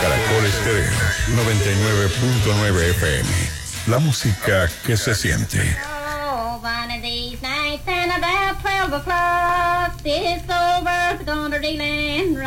Caracol Estéreo 99.9 FM. La música que se siente. Oh, one of these nights and about 12 o'clock, this old bird's gonna land